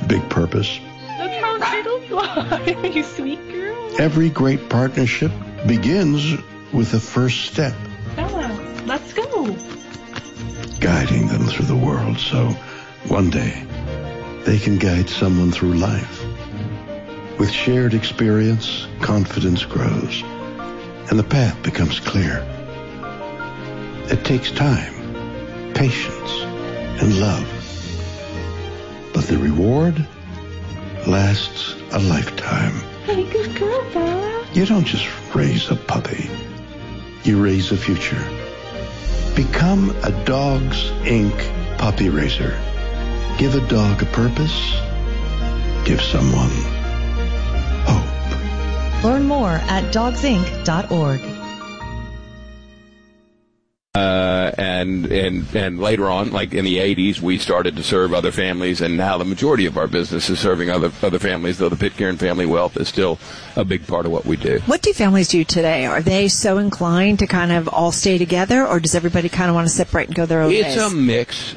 big purpose. That's how turtles fly, you sweet girl. Every great partnership begins with the first step. Bella, let's go. Guiding them through the world so one day they can guide someone through life. With shared experience, confidence grows, and the path becomes clear. It takes time, patience, and love. But the reward lasts a lifetime. Hey, good girl, Bella. You don't just raise a puppy. You raise a future. Become a Dogs Inc. puppy raiser. Give a dog a purpose. Give someone hope. Learn more at dogsinc.org. And later on, like in the 80s, we started to serve other families, and now the majority of our business is serving other families, though the Pitcairn Family Wealth is still a big part of what we do. What do families do today? Are they so inclined to kind of all stay together, or does everybody kind of want to separate and go their own ways? It's a mix.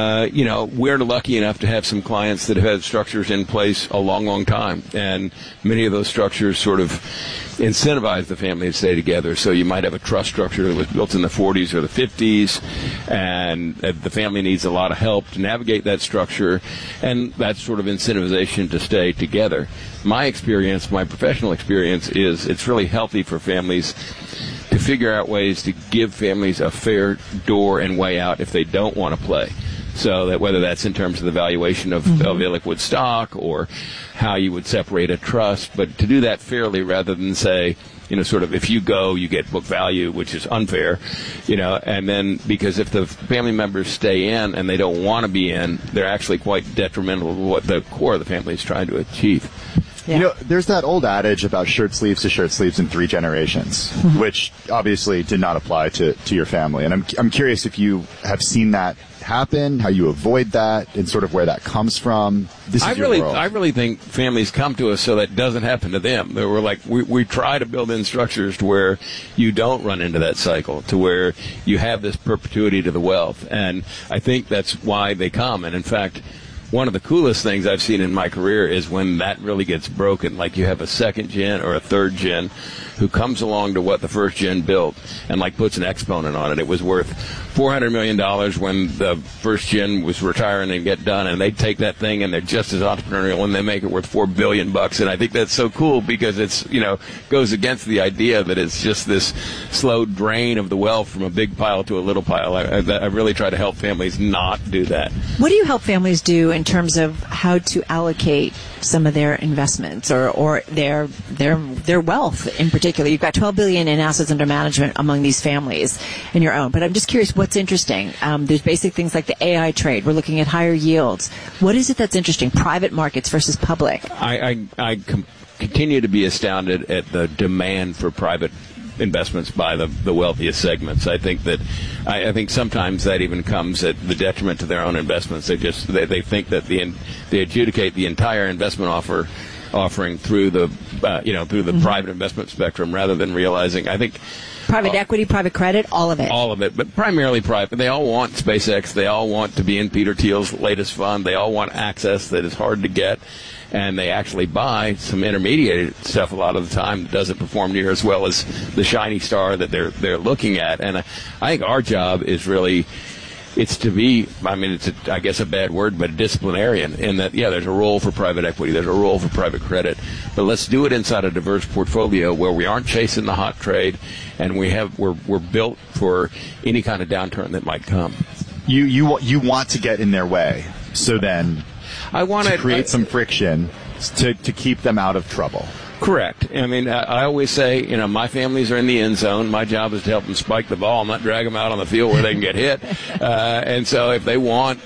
We're lucky enough to have some clients that have had structures in place a long, long time, and many of those structures sort of incentivize the family to stay together. So you might have a trust structure that was built in the 40s or the 50s, and the family needs a lot of help to navigate that structure, and that's sort of incentivization to stay together. My professional experience is it's really healthy for families to figure out ways to give families a fair door and way out if they don't want to play. So that whether that's in terms of the valuation of illiquid stock or how you would separate a trust, but to do that fairly rather than say, sort of if you go, you get book value, which is unfair, and then because if the family members stay in and they don't want to be in, they're actually quite detrimental to what the core of the family is trying to achieve. Yeah. There's that old adage about shirt sleeves to shirt sleeves in 3 generations, which obviously did not apply to your family. And I'm curious if you have seen that happen, how you avoid that, and sort of where that comes from. I really think families come to us so that doesn't happen to them. They were like, we try to build in structures to where you don't run into that cycle, to where you have this perpetuity to the wealth. And I think that's why they come. And in fact, one of the coolest things I've seen in my career is when that really gets broken. Like you have a second gen or a third gen who comes along to what the first gen built and like puts an exponent on it. It was worth $400 million when the first gen was retiring and get done, and they take that thing and they're just as entrepreneurial and they make it worth $4 billion. And I think that's so cool because it's, goes against the idea that it's just this slow drain of the wealth from a big pile to a little pile. I really try to help families not do that. What do you help families do in terms of how to allocate some of their investments or their wealth in particular? You've got $12 billion in assets under management among these families in your own. But I'm just curious what's interesting. There's basic things like the AI trade. We're looking at higher yields. What is it that's interesting? Private markets versus public. I continue to be astounded at the demand for private investments by the wealthiest segments. I think sometimes that even comes at the detriment to their own investments. They think that they adjudicate the entire investment offering through the private investment spectrum rather than realizing. I think private equity, private credit, all of it, but primarily private. They all want SpaceX. They all want to be in Peter Thiel's latest fund. They all want access that is hard to get. And they actually buy some intermediated stuff a lot of the time that doesn't perform near as well as the shiny star that they're looking at. And I think our job is really, it's to be, I guess a bad word, but a disciplinarian in that, there's a role for private equity, there's a role for private credit, but let's do it inside a diverse portfolio where we aren't chasing the hot trade and we're built for any kind of downturn that might come. You want to get in their way, so then I want to create some friction to keep them out of trouble. Correct. I always say, my families are in the end zone. My job is to help them spike the ball, not drag them out on the field where they can get hit. And so if they want,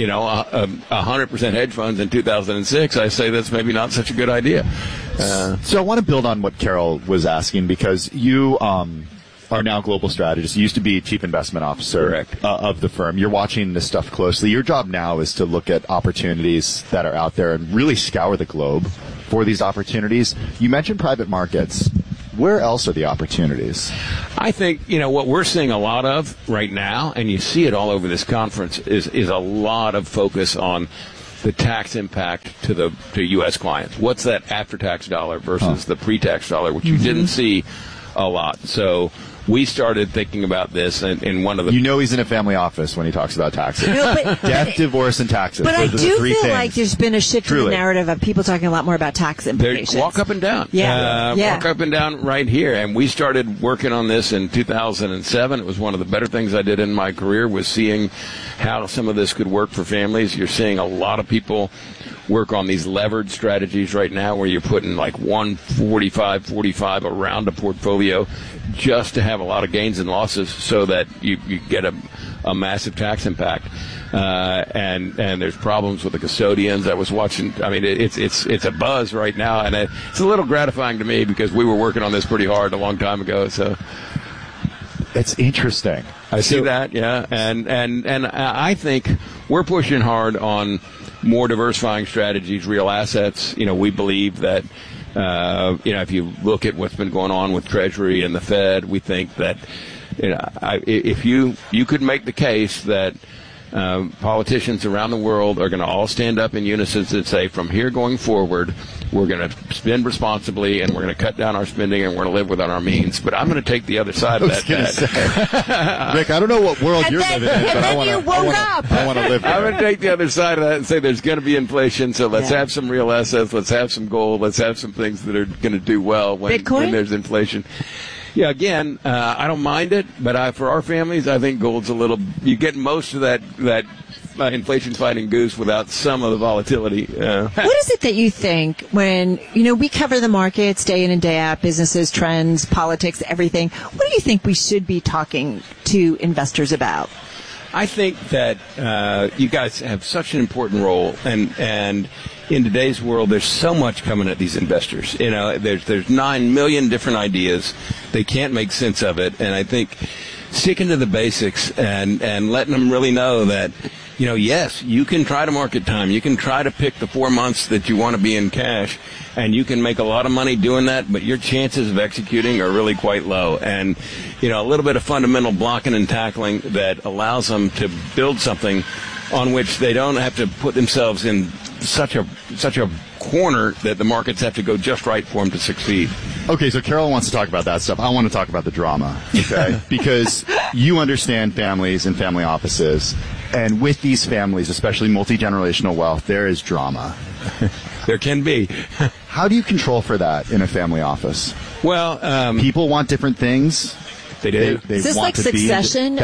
100% hedge funds in 2006, I say that's maybe not such a good idea. So I want to build on what Carol was asking because you are now global strategist. You used to be chief investment officer of the firm. You're watching this stuff closely. Your job now is to look at opportunities that are out there and really scour the globe for these opportunities. You mentioned private markets. Where else are the opportunities? I think, what we're seeing a lot of right now, and you see it all over this conference, is a lot of focus on the tax impact to U.S. clients. What's that after-tax dollar versus the pre-tax dollar, which you didn't see a lot. So we started thinking about this in one of the... You know he's in a family office when he talks about taxes. No, but Death, divorce, and taxes. But I Those do are the three feel things. like there's been a shift in the narrative of people talking a lot more about tax implications. Walk up and down. Walk up and down right here. And we started working on this in 2007. It was one of the better things I did in my career, was seeing how some of this could work for families. You're seeing a lot of people work on these levered strategies right now where you're putting like 145 around a portfolio just to have a lot of gains and losses so that you get a massive tax impact. And there's problems with the custodians. I was watching, I mean, it's a buzz right now, and it's a little gratifying to me because we were working on this pretty hard a long time ago. So it's interesting. I see that, yeah. And I think we're pushing hard on more diversifying strategies, real assets. We believe that, if you look at what's been going on with Treasury and the Fed, we think that, if you could make the case that politicians around the world are going to all stand up in unison and say, from here going forward, we're going to spend responsibly and we're going to cut down our spending and we're going to live within our means. But I'm going to take the other side of that. Rick, I don't know what world you're living in, but I want to live there. I'm going to take the other side of that and say there's going to be inflation, so let's have some real assets, let's have some gold, let's have some things that are going to do well when there's inflation. Yeah, again, I don't mind it, but for our families, I think gold's you get most of that inflation-fighting goose without some of the volatility. What is it that you think when, we cover the markets day in and day out, businesses, trends, politics, everything. What do you think we should be talking to investors about? I think that you guys have such an important role, and in today's world, there's so much coming at these investors. There's 9 million different ideas. They can't make sense of it, and I think sticking to the basics and letting them really know that, yes, you can try to market time. You can try to pick the 4 months that you want to be in cash, and you can make a lot of money doing that, but your chances of executing are really quite low. And, a little bit of fundamental blocking and tackling that allows them to build something on which they don't have to put themselves in such a corner that the markets have to go just right for them to succeed. Okay, so Carol wants to talk about that stuff. I want to talk about the drama, okay? Because you understand families and family offices, and with these families, especially multi-generational wealth, there is drama. There can be. How do you control for that in a family office? Well, people want different things. They do. Is this like Succession?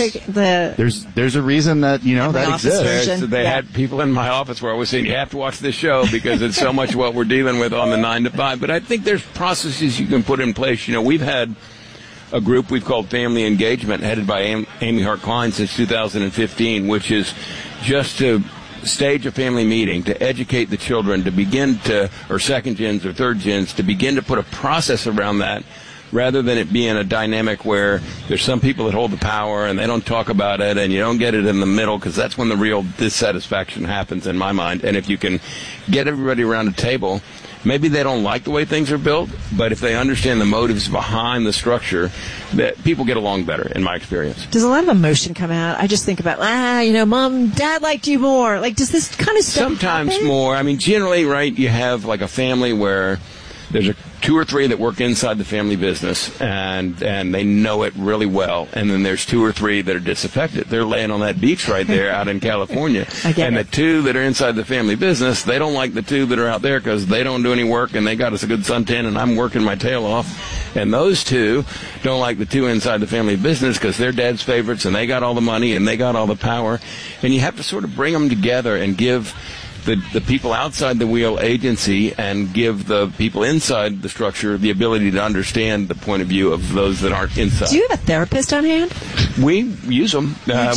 There's a reason that that exists. So they had people in my office where I was saying, you have to watch this show because it's so much what we're dealing with on the 9 to 5. But I think there's processes you can put in place. We've had a group we've called Family Engagement, headed by Amy Hart Klein since 2015, which is just to stage a family meeting, to educate the children, to begin to, or second gens or third gens, to begin to put a process around that, rather than it being a dynamic where there's some people that hold the power and they don't talk about it and you don't get it in the middle, because that's when the real dissatisfaction happens in my mind. And if you can get everybody around a table, maybe they don't like the way things are built, but if they understand the motives behind the structure, that people get along better, in my experience. Does a lot of emotion come out? I just think about, Mom, Dad liked you more. Like, does this kind of stuff Sometimes happen? more. I mean, generally, right, you have like a family where there's 2 or 3 that work inside the family business, and they know it really well. And then there's 2 or 3 that are disaffected. They're laying on that beach right there out in California. And the 2 that are inside the family business, they don't like the 2 that are out there because they don't do any work and they got us a good suntan and I'm working my tail off. And those 2 don't like the 2 inside the family business because they're dad's favorites and they got all the money and they got all the power. And you have to sort of bring them together and give the people outside the wheel agency and give the people inside the structure the ability to understand the point of view of those that aren't inside. Do you have a therapist on hand? We use them.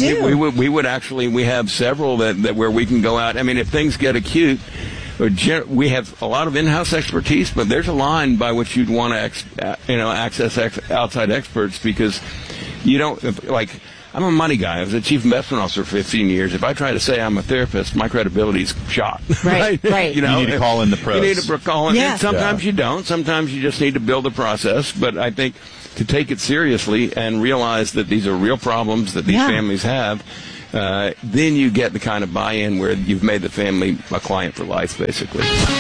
We would actually, we have several that where we can go out. I mean, if things get acute, we have a lot of in-house expertise, but there's a line by which you'd want to access outside experts, because you don't, like, I'm a money guy. I was a chief investment officer for 15 years. If I try to say I'm a therapist, my credibility's shot. Right. You need to call in the pros. You need to call in. Yeah. Sometimes you don't. Sometimes you just need to build a process. But I think to take it seriously and realize that these are real problems that these families have, then you get the kind of buy-in where you've made the family a client for life, basically.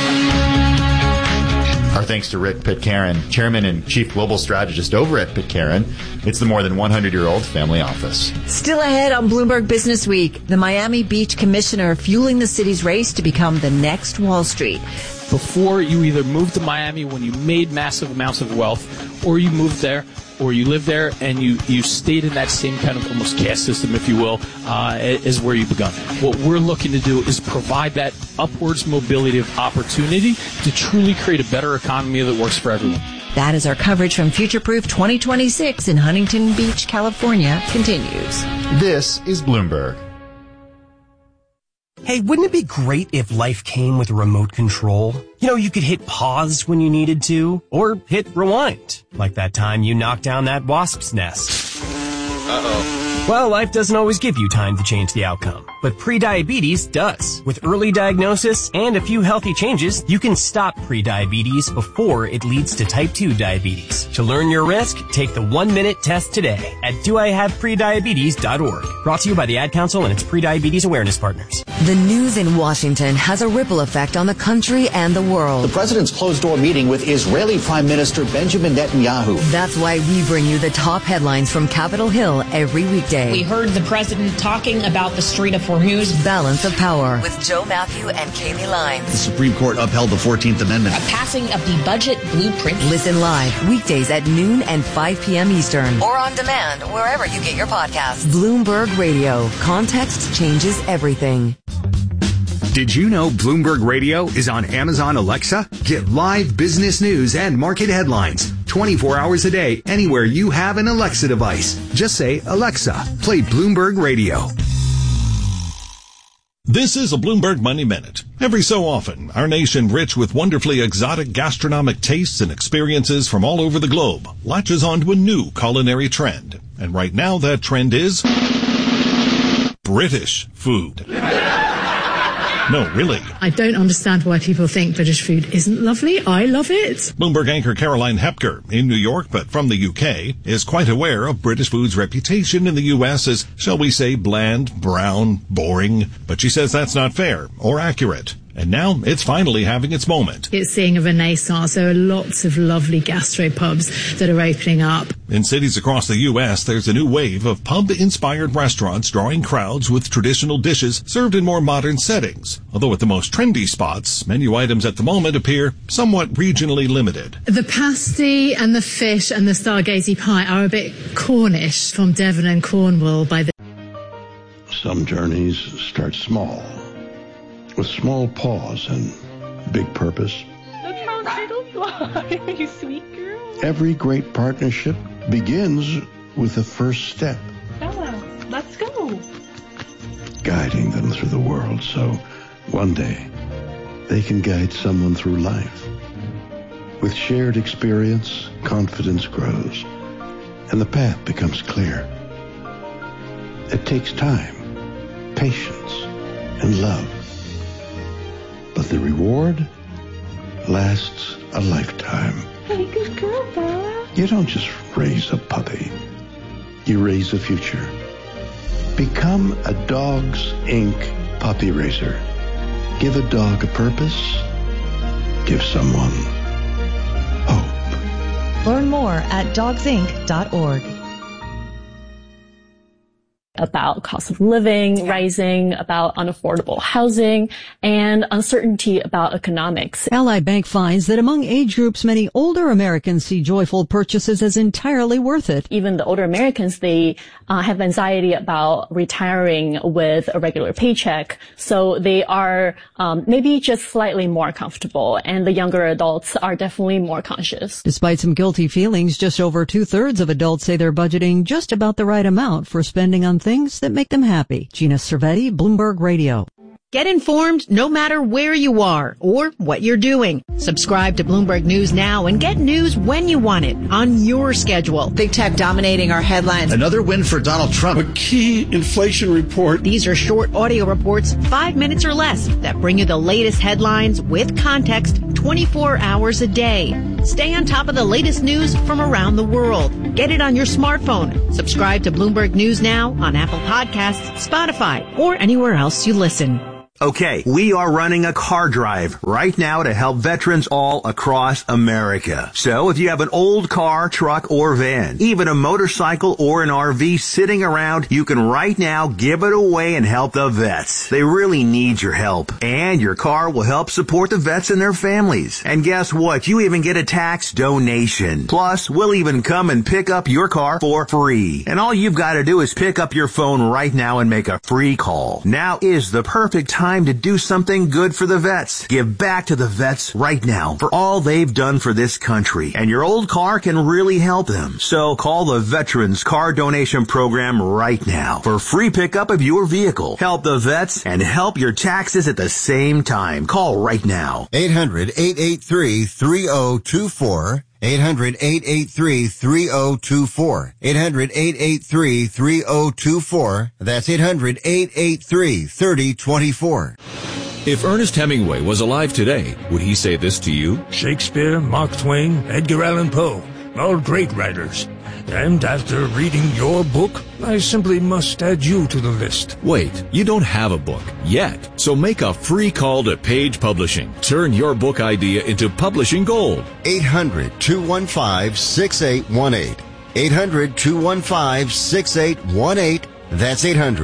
Our thanks to Rick Pitcairn, Chairman and Chief Global Strategist over at Pitcairn. It's the more than 100-year-old family office. Still ahead on Bloomberg Business Week, the Miami Beach commissioner fueling the city's race to become the next Wall Street. Before, you either moved to Miami when you made massive amounts of wealth, or you moved there, or you lived there, and you stayed in that same kind of almost caste system, if you will, as where you begun. What we're looking to do is provide that upwards mobility of opportunity to truly create a better economy that works for everyone. That is our coverage from Future Proof 2026 in Huntington Beach, California, continues. This is Bloomberg. Hey, wouldn't it be great if life came with a remote control? You know, you could hit pause when you needed to, or hit rewind, like that time you knocked down that wasp's nest. Uh-oh. Well, life doesn't always give you time to change the outcome, but prediabetes does. With early diagnosis and a few healthy changes, you can stop prediabetes before it leads to type 2 diabetes. To learn your risk, take the 1-minute test today at doihaveprediabetes.org. Brought to you by the Ad Council and its prediabetes awareness partners. The news in Washington has a ripple effect on the country and the world. The president's closed-door meeting with Israeli Prime Minister Benjamin Netanyahu. That's why we bring you the top headlines from Capitol Hill every weekday. We heard the president talking about the Strait of Hormuz. Balance of Power with Joe Matthew and Kaylee Lyons. The Supreme Court upheld the 14th Amendment. A passing of the budget blueprint. Listen live weekdays at noon and 5 p.m. Eastern. Or on demand wherever you get your podcasts. Bloomberg Radio. Context changes everything. Did you know Bloomberg Radio is on Amazon Alexa? Get live business news and market headlines 24 hours a day anywhere you have an Alexa device. Just say, Alexa, play Bloomberg Radio. This is a Bloomberg Money Minute. Every so often, our nation, rich with wonderfully exotic gastronomic tastes and experiences from all over the globe, latches onto a new culinary trend. And right now, that trend is British food. No, really. I don't understand why people think British food isn't lovely. I love it. Bloomberg anchor Caroline Hepker, in New York but from the UK, is quite aware of British food's reputation in the US as, shall we say, bland, brown, boring. But she says that's not fair or accurate. And now it's finally having its moment. It's seeing a renaissance. There are lots of lovely gastropubs that are opening up. In cities across the U.S., there's a new wave of pub-inspired restaurants drawing crowds with traditional dishes served in more modern settings. Although at the most trendy spots, menu items at the moment appear somewhat regionally limited. The pasty and the fish and the stargazy pie are a bit Cornish from Devon and Cornwall by the... Some journeys start small, with small pause and big purpose. Look how little fly, you sweet girl. Every great partnership begins with the first step. Bella, let's go. Guiding them through the world so one day they can guide someone through life. With shared experience, confidence grows, and the path becomes clear. It takes time, patience, and love. But the reward lasts a lifetime. Hey, good girl, Bella. You don't just raise a puppy. You raise a future. Become a Dogs Inc. puppy raiser. Give a dog a purpose. Give someone hope. Learn more at dogsinc.org. About cost of living rising, about unaffordable housing, and uncertainty about economics. Ally Bank finds that among age groups, many older Americans see joyful purchases as entirely worth it. Even the older Americans, they have anxiety about retiring with a regular paycheck, so they are maybe just slightly more comfortable, and the younger adults are definitely more conscious. Despite some guilty feelings, just over 2/3 of adults say they're budgeting just about the right amount for spending on things that make them happy. Gina Cervetti, Bloomberg Radio. Get informed no matter where you are or what you're doing. Subscribe to Bloomberg News now and get news when you want it on your schedule. Big tech dominating our headlines. Another win for Donald Trump. A key inflation report. These are short audio reports, 5 minutes or less, that bring you the latest headlines with context 24 hours a day. Stay on top of the latest news from around the world. Get it on your smartphone. Subscribe to Bloomberg News Now on Apple Podcasts, Spotify, or anywhere else you listen. Okay, we are running a car drive right now to help veterans all across America. So if you have an old car, truck, or van, even a motorcycle or an RV sitting around, you can right now give it away and help the vets. They really need your help. And your car will help support the vets and their families. And guess what? You even get a tax donation. Plus, we'll even come and pick up your car for free. And all you've got to do is pick up your phone right now and make a free call. Now is the perfect time to do something good for the vets. Give back to the vets right now for all they've done for this country. And your old car can really help them. So call the Veterans Car Donation Program right now for free pickup of your vehicle. Help the vets and help your taxes at the same time. Call right now. 800-883-3024. 800-883-3024. 800-883-3024. That's 800-883-3024. If Ernest Hemingway was alive today, would he say this to you? Shakespeare, Mark Twain, Edgar Allan Poe, all great writers. And after reading your book, I simply must add you to the list. Wait, you don't have a book yet. So make a free call to Page Publishing. Turn your book idea into publishing gold. 800-215-6818. 800-215-6818. That's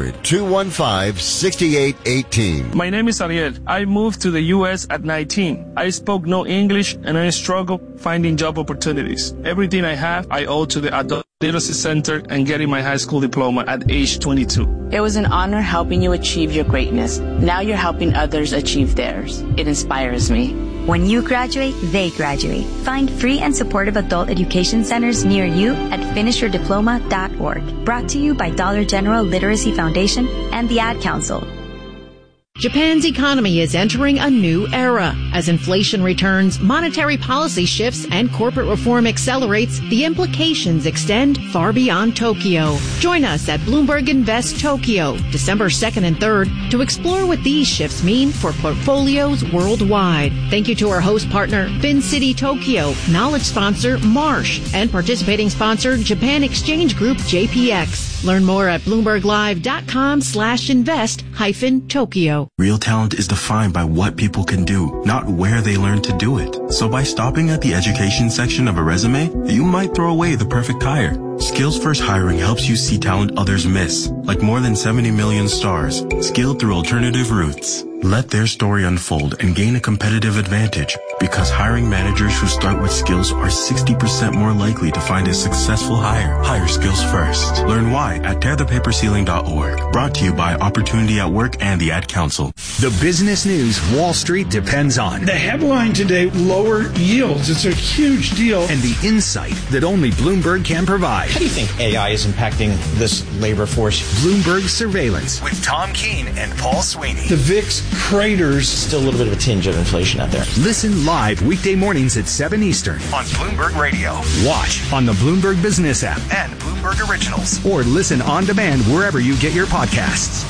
800-215-6818. My name is Ariel. I moved to the U.S. at 19. I spoke no English and I struggled finding job opportunities. Everything I have, I owe to the Adult Literacy Center and getting my high school diploma at age 22. It was an honor helping you achieve your greatness. Now you're helping others achieve theirs. It inspires me. When you graduate, they graduate. Find free and supportive adult education centers near you at finishyourdiploma.org. Brought to you by Dollar General Literacy Foundation and the Ad Council. Japan's economy is entering a new era. As inflation returns, monetary policy shifts, and corporate reform accelerates, the implications extend far beyond Tokyo. Join us at Bloomberg Invest Tokyo, December 2nd and 3rd, to explore what these shifts mean for portfolios worldwide. Thank you to our host partner, FinCity Tokyo, knowledge sponsor, Marsh, and participating sponsor, Japan Exchange Group, JPX. Learn more at BloombergLive.com/invest-Tokyo. Real talent is defined by what people can do, not where they learn to do it. So by stopping at the education section of a resume, you might throw away the perfect hire. Skills First Hiring helps you see talent others miss, like more than 70 million stars, skilled through alternative routes. Let their story unfold and gain a competitive advantage, because hiring managers who start with skills are 60% more likely to find a successful hire. Hire skills first. Learn why at tearthepaperceiling.org. Brought to you by Opportunity at Work and the Ad Council. The business news Wall Street depends on. The headline today, lower yields. It's a huge deal. And the insight that only Bloomberg can provide. How do you think AI is impacting this labor force? Bloomberg Surveillance with Tom Keene and Paul Sweeney. The VIX craters. Still a little bit of a tinge of inflation out there. Listen live weekday mornings at 7 Eastern on Bloomberg Radio. Watch on the Bloomberg Business app and Bloomberg Originals. Or listen on demand wherever you get your podcasts.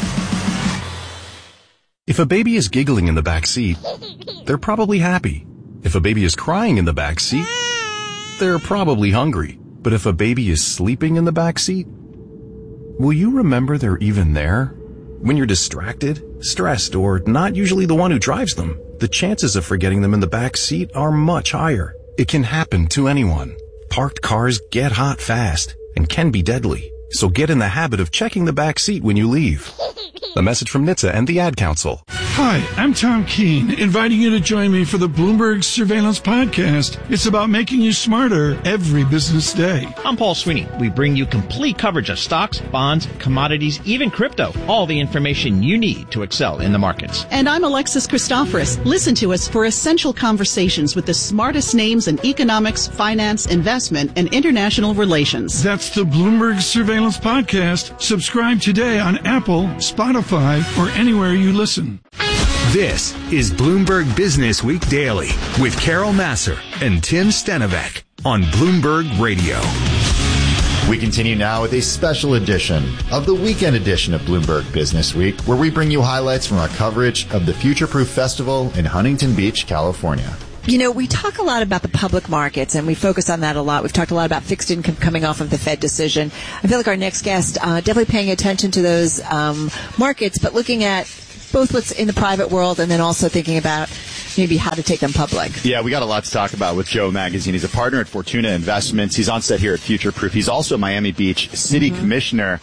If a baby is giggling in the back seat, they're probably happy. If a baby is crying in the back seat, they're probably hungry. But if a baby is sleeping in the back seat, will you remember they're even there? When you're distracted, stressed, or not usually the one who drives them, the chances of forgetting them in the back seat are much higher. It can happen to anyone. Parked cars get hot fast and can be deadly. So get in the habit of checking the back seat when you leave. A message from NHTSA and the Ad Council. Hi, I'm Tom Keene, inviting you to join me for the Bloomberg Surveillance Podcast. It's about making you smarter every business day. I'm Paul Sweeney. We bring you complete coverage of stocks, bonds, commodities, even crypto. All the information you need to excel in the markets. And I'm Alexis Christoforous. Listen to us for essential conversations with the smartest names in economics, finance, investment, and international relations. That's the Bloomberg Surveillance Podcast. Subscribe today on Apple, Spotify, or anywhere you listen. This is Bloomberg Business Week Daily with Carol Massar and Tim Stenovec on Bloomberg Radio. We continue now with a special edition of the weekend edition of Bloomberg Business Week, where we bring you highlights from our coverage of the Future Proof Festival in Huntington Beach, California. We talk a lot about the public markets, and we focus on that a lot. We've talked a lot about fixed income coming off of the Fed decision. I feel like our next guest definitely paying attention to those markets, but looking at both what's in the private world and then also thinking about maybe how to take them public. Yeah, we got a lot to talk about with Joe Magazine. He's a partner at Fortuna Investments. He's on set here at Future Proof. He's also Miami Beach City Commissioner.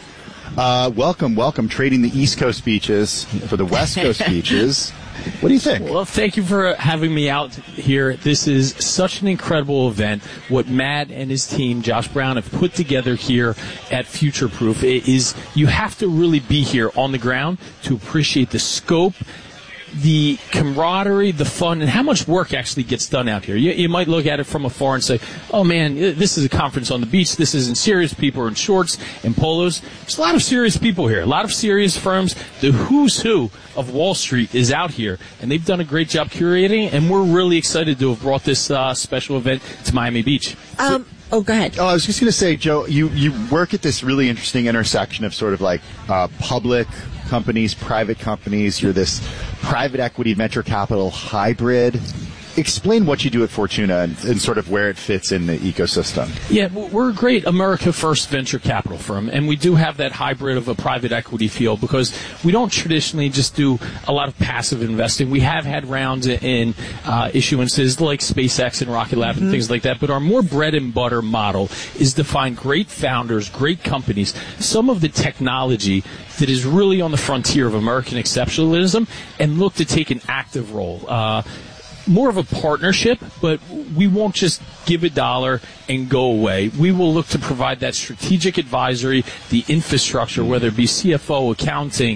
Welcome. Trading the East Coast beaches for the West Coast beaches. What do you think? Well, thank you for having me out here. This is such an incredible event. What Matt and his team, Josh Brown, have put together here at Future Proof is you have to really be here on the ground to appreciate the scope, the camaraderie, the fun, and how much work actually gets done out here. You might look at it from afar and say, oh man, this is a conference on the beach. This isn't serious. People are in shorts and polos. There's a lot of serious people here, a lot of serious firms. The who's who of Wall Street is out here, and they've done a great job curating, and we're really excited to have brought this special event to Miami Beach. Go ahead. I was just going to say, Joe, you work at this really interesting intersection of sort of like public companies, private companies. You're this private equity venture capital hybrid. Explain what you do at Fortuna and sort of where it fits in the ecosystem. Yeah, we're a great America First venture capital firm, and we do have that hybrid of a private equity feel because we don't traditionally just do a lot of passive investing. We have had rounds in issuances like SpaceX and Rocket Lab and things like that, but our more bread and butter model is to find great founders, great companies, some of the technology that is really on the frontier of American exceptionalism, and look to take an active role. More of a partnership, but we won't just give $1 and go away. We will look to provide that strategic advisory, the infrastructure, whether it be CFO, accounting,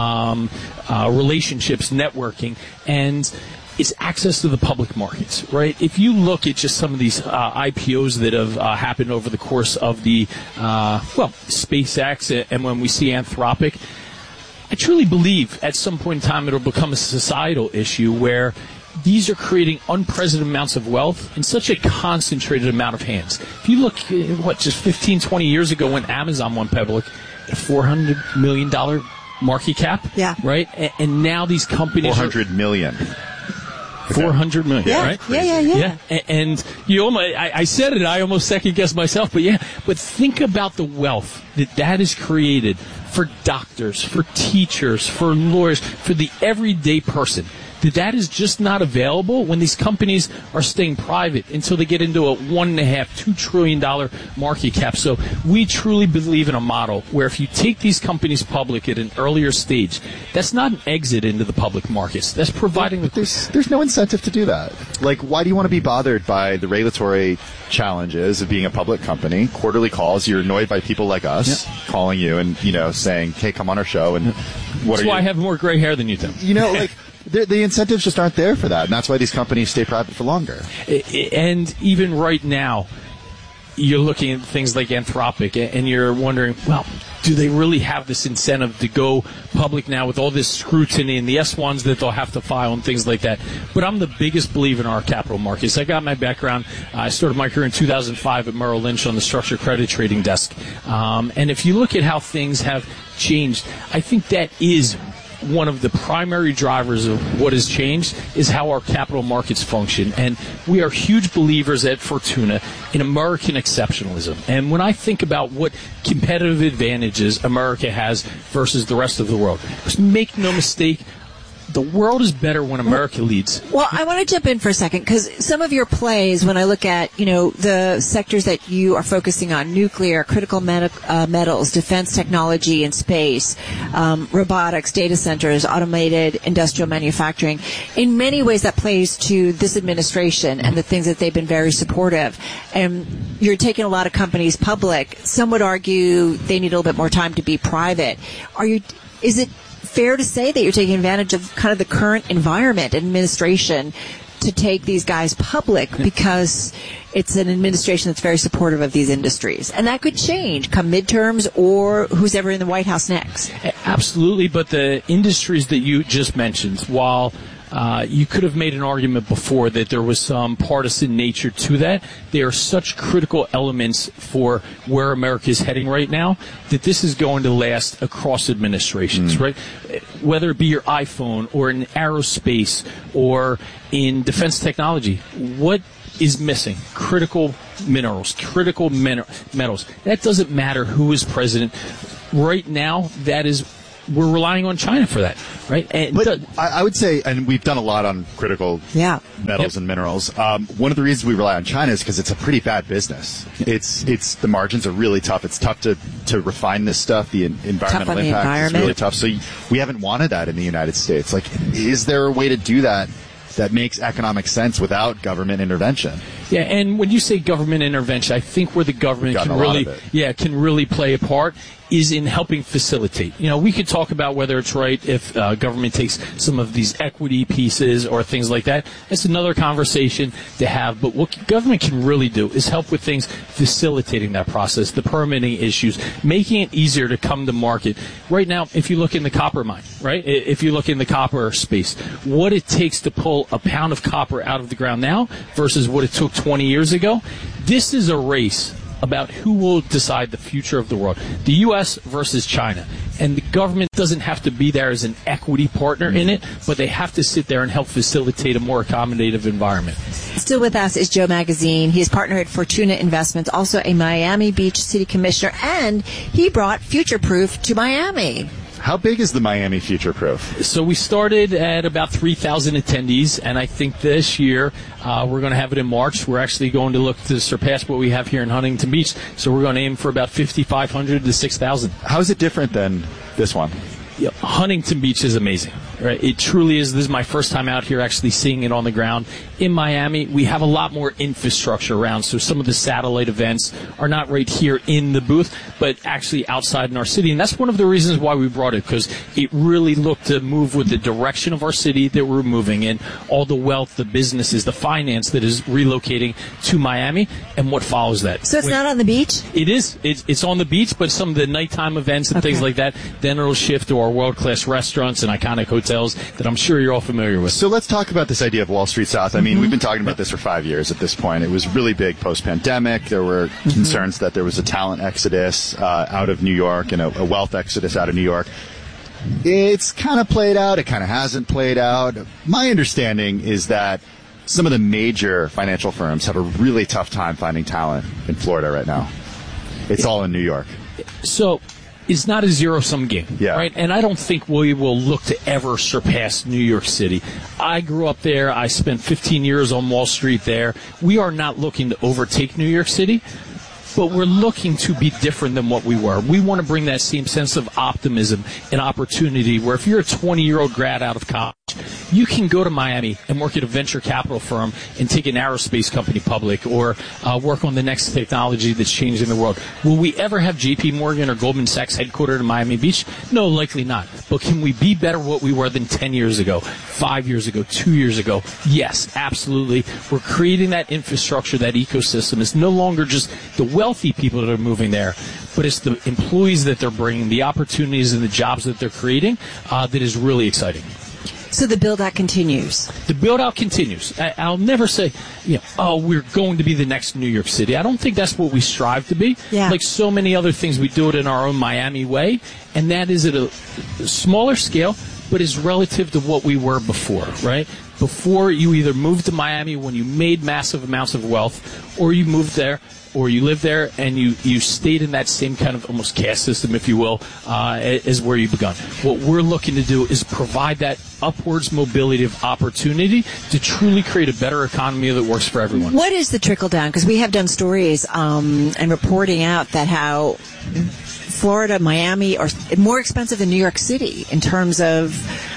relationships, networking, and it's access to the public markets, right? If you look at just some of these IPOs that have happened over the course of the, SpaceX, and when we see Anthropic, I truly believe at some point in time it'll become a societal issue where these are creating unprecedented amounts of wealth in such a concentrated amount of hands. If you look, just 15, 20 years ago when Amazon went public, a $400 million market cap, right? And now these companies 400 million. 400 million, right? Yeah. And I said it, I almost second-guessed myself, but think about the wealth that is created for doctors, for teachers, for lawyers, for the everyday person. That is just not available when these companies are staying private until they get into a $1.5–2 trillion market cap. So we truly believe in a model where if you take these companies public at an earlier stage, that's not an exit into the public markets. That's providing there's no incentive to do that. Like, why do you want to be bothered by the regulatory challenges of being a public company? Quarterly calls, you're annoyed by people like us calling you and saying, hey, come on our show, and that's why I have more gray hair than you do. The incentives just aren't there for that, and that's why these companies stay private for longer. And even right now, you're looking at things like Anthropic, and you're wondering, well, do they really have this incentive to go public now with all this scrutiny and the S-1s that they'll have to file and things like that? But I'm the biggest believer in our capital markets. I got my background. I started my career in 2005 at Merrill Lynch on the structured credit trading desk. And if you look at how things have changed, I think that is one of the primary drivers of what has changed is how our capital markets function. And we are huge believers at Fortuna in American exceptionalism. And when I think about what competitive advantages America has versus the rest of the world, just make no mistake, the world is better when America leads. Well, I want to jump in for a second because some of your plays, when I look at, the sectors that you are focusing on, nuclear, critical metals, defense technology and space, robotics, data centers, automated industrial manufacturing, in many ways that plays to this administration and the things that they've been very supportive. And you're taking a lot of companies public. Some would argue they need a little bit more time to be private. Is it fair to say that you're taking advantage of kind of the current environment and administration to take these guys public because it's an administration that's very supportive of these industries? And that could change come midterms or who's ever in the White House next. Absolutely, but the industries that you just mentioned, while You could have made an argument before that there was some partisan nature to that. They are such critical elements for where America is heading right now that this is going to last across administrations, right? Whether it be your iPhone or in aerospace or in defense technology, what is missing? Critical minerals, critical metals. That doesn't matter who is president. Right now, we're relying on China for that, right? But I would say, and we've done a lot on critical metals and minerals. One of the reasons we rely on China is because it's a pretty bad business. It's the margins are really tough. It's tough to refine this stuff. The environmental impact is really tough. So we haven't wanted that in the United States. Like, is there a way to do that makes economic sense without government intervention? Yeah, and when you say government intervention, I think where the government can really play a part is in helping facilitate. We could talk about whether it's right if government takes some of these equity pieces or things like that. That's another conversation to have. But what government can really do is help with things facilitating that process, the permitting issues, making it easier to come to market. Right now, if you look in the copper mine, right, if you look in the copper space, what it takes to pull a pound of copper out of the ground now versus what it took 20 years ago, this is a race about who will decide the future of the world. The U.S. versus China. And the government doesn't have to be there as an equity partner in it, but they have to sit there and help facilitate a more accommodative environment. Still with us is Joe Magazine. He is partner at Fortuna Investments, also a Miami Beach City Commissioner, and he brought Future Proof to Miami. How big is the Miami Future Proof? So we started at about 3,000 attendees, and I think this year we're going to have it in March. We're actually going to look to surpass what we have here in Huntington Beach, so we're going to aim for about 5,500 to 6,000. How is it different than this one? Yeah, Huntington Beach is amazing. Right? It truly is. This is my first time out here actually seeing it on the ground. In Miami, we have a lot more infrastructure around, so some of the satellite events are not right here in the booth, but actually outside in our city. And that's one of the reasons why we brought it, because it really looked to move with the direction of our city that we're moving in, all the wealth, the businesses, the finance that is relocating to Miami, and what follows that. So it's not on the beach? It is. It's on the beach, but some of the nighttime events and things like that, then it'll shift to our world-class restaurants and iconic hotels that I'm sure you're all familiar with. So let's talk about this idea of Wall Street South. I mean, we've been talking about this for 5 years at this point. It was really big post-pandemic. There were concerns that there was a talent exodus out of New York and a wealth exodus out of New York. It's kind of played out. It kind of hasn't played out. My understanding is that some of the major financial firms have a really tough time finding talent in Florida right now. It's all in New York. So it's not a zero-sum game, right? And I don't think we will look to ever surpass New York City. I grew up there. I spent 15 years on Wall Street there. We are not looking to overtake New York City, but we're looking to be different than what we were. We want to bring that same sense of optimism and opportunity where if you're a 20-year-old grad out of college, you can go to Miami and work at a venture capital firm and take an aerospace company public or work on the next technology that's changing the world. Will we ever have J.P. Morgan or Goldman Sachs headquartered in Miami Beach? No, likely not. But can we be better what we were than 10 years ago, 5 years ago, 2 years ago? Yes, absolutely. We're creating that infrastructure, that ecosystem. It's no longer just the wealthy people that are moving there, but it's the employees that they're bringing, the opportunities and the jobs that they're creating that is really exciting. So the build-out continues. The build-out continues. I'll never say, we're going to be the next New York City. I don't think that's what we strive to be. Yeah. Like so many other things, we do it in our own Miami way, and that is at a smaller scale, but is relative to what we were before, right? Before you either moved to Miami when you made massive amounts of wealth, or you moved there, or you lived there and you stayed in that same kind of almost caste system, if you will, as where you begun. What we're looking to do is provide that upwards mobility of opportunity to truly create a better economy that works for everyone. What is the trickle down? Because we have done stories and reporting out that how Florida, Miami are more expensive than New York City in terms of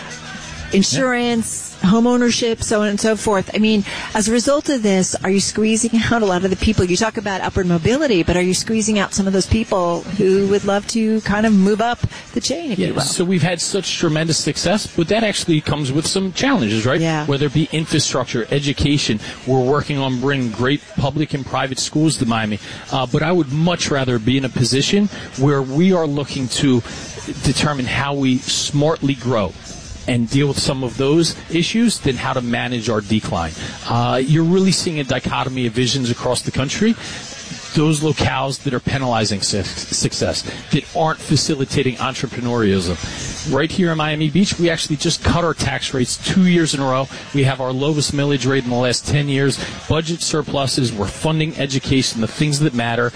insurance, home ownership, so on and so forth. I mean, as a result of this, are you squeezing out a lot of the people? You talk about upward mobility, but are you squeezing out some of those people who would love to kind of move up the chain, if you will? So we've had such tremendous success, but that actually comes with some challenges, right? Yeah. Whether it be infrastructure, education. We're working on bringing great public and private schools to Miami. But I would much rather be in a position where we are looking to determine how we smartly grow. and deal with some of those issues than how to manage our decline. You're really seeing a dichotomy of visions across the country. Those locales that are penalizing success, that aren't facilitating entrepreneurialism. Right here in Miami Beach, we actually just cut our tax rates 2 years in a row. We have our lowest millage rate in the last 10 years. Budget surpluses. We're funding education, the things that matter.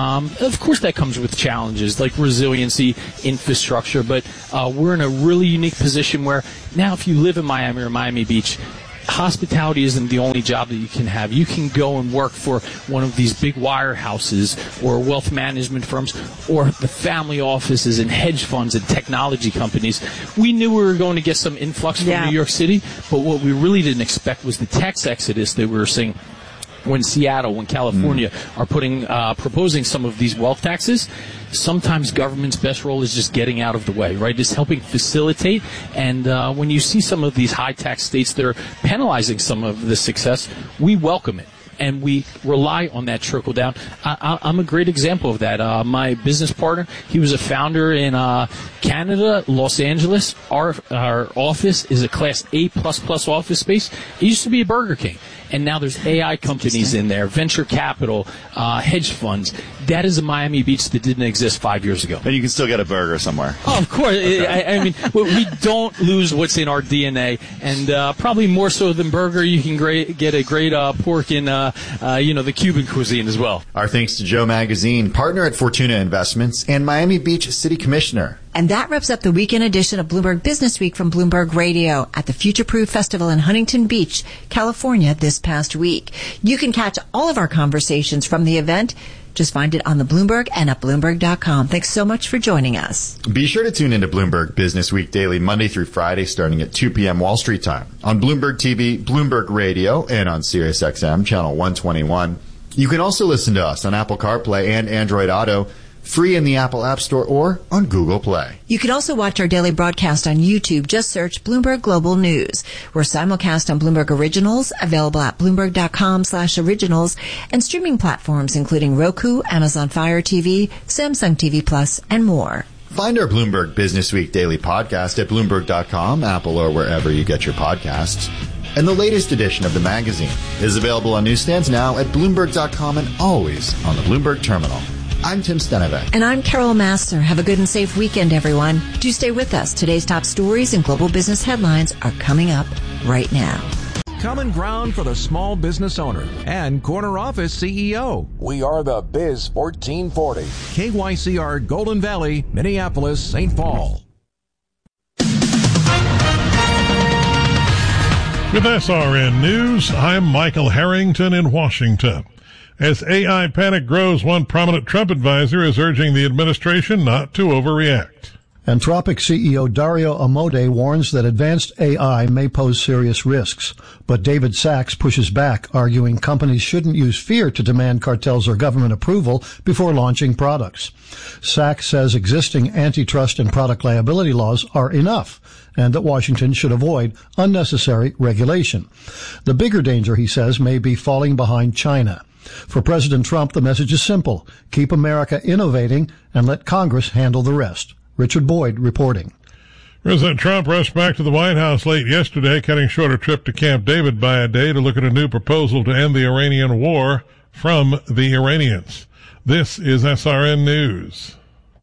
Of course, that comes with challenges like resiliency, infrastructure, but we're in a really unique position where now if you live in Miami or Miami Beach, hospitality isn't the only job that you can have. You can go and work for one of these big wirehouses or wealth management firms or the family offices and hedge funds and technology companies. We knew we were going to get some influx from New York City, but what we really didn't expect was the tax exodus that we were seeing when Seattle, when California are proposing some of these wealth taxes. Sometimes government's best role is just getting out of the way, right? Just helping facilitate. And when you see some of these high-tax states that are penalizing some of the success, we welcome it. And we rely on that trickle down. I'm a great example of that. My business partner, he was a founder in Canada, Los Angeles. Our office is a Class A++ office space. It used to be a Burger King. And now there's AI companies in there, venture capital, hedge funds. That is a Miami Beach that didn't exist 5 years ago. And you can still get a burger somewhere. Oh, of course. Okay. I mean, we don't lose what's in our DNA. And probably more so than burger, you can get a great pork in, the Cuban cuisine as well. Our thanks to Joe Magazine, partner at Fortuna Investments, and Miami Beach City Commissioner. And that wraps up the weekend edition of Bloomberg Business Week from Bloomberg Radio at the Future Proof Festival in Huntington Beach, California this past week. You can catch all of our conversations from the event. Just find it on the Bloomberg and at Bloomberg.com. Thanks so much for joining us. Be sure to tune into Bloomberg Business Week daily, Monday through Friday, starting at 2 p.m. Wall Street time on Bloomberg TV, Bloomberg Radio, and on SiriusXM, channel 121. You can also listen to us on Apple CarPlay and Android Auto, free in the Apple App Store or on Google Play. You can also watch our daily broadcast on YouTube. Just search Bloomberg Global News. We're simulcast on Bloomberg Originals, available at Bloomberg.com/originals, and streaming platforms including Roku, Amazon Fire TV, Samsung TV Plus, and more. Find our Bloomberg Business Week daily podcast at Bloomberg.com, Apple, or wherever you get your podcasts. And the latest edition of the magazine is available on newsstands now at Bloomberg.com and always on the Bloomberg Terminal. I'm Tim Stenevec. And I'm Carol Massar. Have a good and safe weekend, everyone. Do stay with us. Today's top stories and global business headlines are coming up right now. Common ground for the small business owner and corner office CEO. We are the Biz 1440. KYCR Golden Valley, Minneapolis, St. Paul. With SRN News, I'm Michael Harrington in Washington. As AI panic grows, one prominent Trump advisor is urging the administration not to overreact. Anthropic CEO Dario Amodei warns that advanced AI may pose serious risks, but David Sachs pushes back, arguing companies shouldn't use fear to demand cartels or government approval before launching products. Sachs says existing antitrust and product liability laws are enough, and that Washington should avoid unnecessary regulation. The bigger danger, he says, may be falling behind China. For President Trump, the message is simple. Keep America innovating and let Congress handle the rest. Richard Boyd reporting. President Trump rushed back to the White House late yesterday, cutting short a trip to Camp David by a day to look at a new proposal to end the Iranian war from the Iranians. This is SRN News.